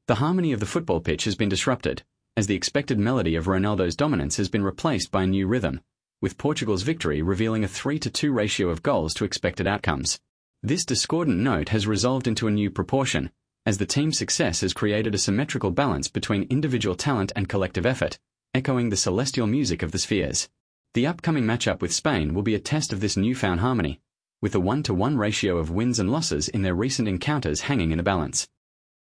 The harmony of the football pitch has been disrupted, as the expected melody of Ronaldo's dominance has been replaced by a new rhythm, with Portugal's victory revealing a 3-2 ratio of goals to expected outcomes. This discordant note has resolved into a new proportion, as the team's success has created a symmetrical balance between individual talent and collective effort, echoing the celestial music of the spheres. The upcoming matchup with Spain will be a test of this newfound harmony, with a 1-to-1 ratio of wins and losses in their recent encounters hanging in the balance.